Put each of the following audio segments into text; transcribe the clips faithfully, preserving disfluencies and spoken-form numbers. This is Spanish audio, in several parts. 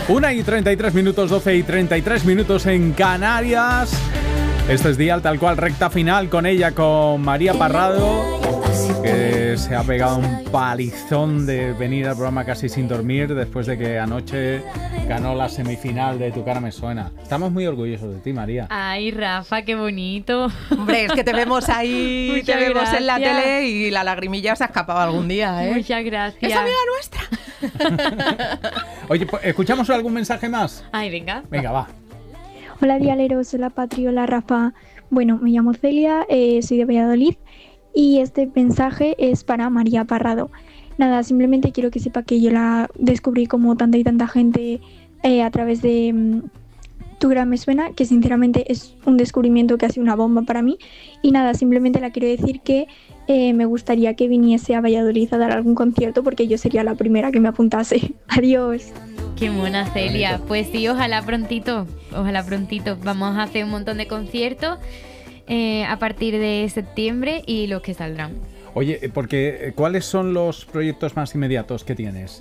una y treinta y tres minutos, doce y treinta y tres minutos en Canarias. Este es Dial Tal Cual, recta final con ella, con María Parrado, que se ha pegado un palizón de venir al programa casi sin dormir después de que anoche ganó la semifinal de Tu Cara Me Suena. Estamos muy orgullosos de ti, María. Ay, Rafa, qué bonito. Hombre, es que te vemos ahí, Muchas te vemos gracias. en la tele y la lagrimilla se ha escapado algún día, ¿eh? Muchas gracias. ¡Es amiga nuestra! Oye, pues, ¿escuchamos algún mensaje más? Ay, venga. Venga, va. Hola dialeros, hola Patri, hola Rafa. Bueno, me llamo Celia, eh, soy de Valladolid y este mensaje es para María Parrado. Nada, simplemente quiero que sepa que yo la descubrí como tanta y tanta gente eh, a través de mm, Tu Cara Me Suena, que sinceramente es un descubrimiento que ha sido una bomba para mí. Y nada, simplemente la quiero decir que eh, me gustaría que viniese a Valladolid a dar algún concierto porque yo sería la primera que me apuntase. Adiós. Qué mona, Celia. Pues sí, ojalá prontito, ojalá prontito. Vamos a hacer un montón de conciertos eh, a partir de septiembre y los que saldrán. Oye, porque ¿cuáles son los proyectos más inmediatos que tienes?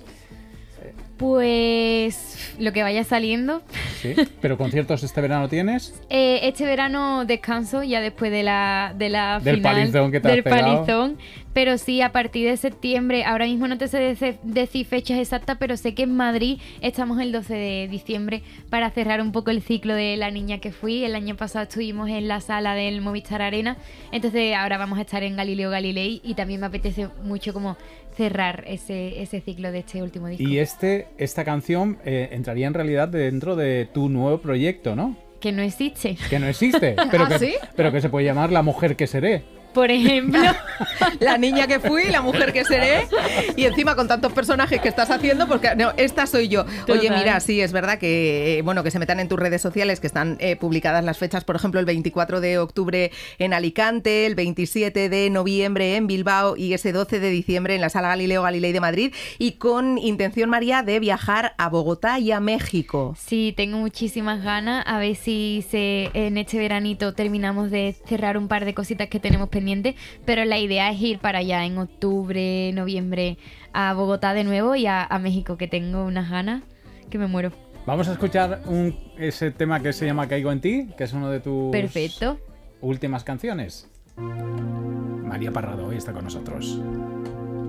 Pues lo que vaya saliendo. Sí, pero conciertos este verano tienes. Eh, este verano descanso ya después de la, de la Del final. palizón que te has Del pegado. palizón. Pero sí, a partir de septiembre, ahora mismo no te sé dece- decir fechas exactas, pero sé que en Madrid estamos el doce de diciembre para cerrar un poco el ciclo de La Niña que Fui. El año pasado estuvimos en la sala del Movistar Arena, entonces ahora vamos a estar en Galileo Galilei y también me apetece mucho como cerrar ese, ese ciclo de este último disco. Y este, esta canción eh, entraría en realidad dentro de tu nuevo proyecto, ¿no? Que no existe. Que no existe, pero, ¿Ah, que, sí? pero que se puede llamar La Mujer que Seré. Por ejemplo. La niña que fui, la mujer que seré, y encima con tantos personajes que estás haciendo, porque no, esta soy yo. Oye, Total. mira, sí, es verdad que, eh, bueno, que se metan en tus redes sociales, que están eh, publicadas las fechas, por ejemplo, el veinticuatro de octubre en Alicante, el veintisiete de noviembre en Bilbao y ese doce de diciembre en la Sala Galileo Galilei de Madrid, y con intención, María, de viajar a Bogotá y a México. Sí, tengo muchísimas ganas. A ver si se, en este veranito terminamos de cerrar un par de cositas que tenemos pendientes. Pero la idea es ir para allá en octubre, noviembre, a Bogotá de nuevo y a, a México, que tengo unas ganas que me muero. Vamos a escuchar un, ese tema que se llama Caigo en ti, que es uno de tus Perfecto. últimas canciones. María Parrado hoy está con nosotros.